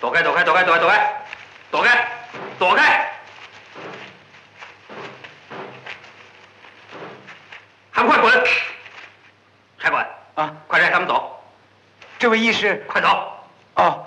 躲开，躲开，躲开，躲开，躲开，躲开，躲开！还不快滚！还管啊！快带他们走！ 这位义士， 快走！ 哦。